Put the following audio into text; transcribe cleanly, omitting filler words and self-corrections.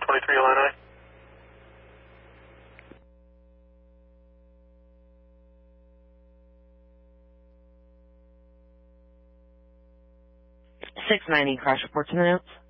23 Illini. .690 crash reports in the notes.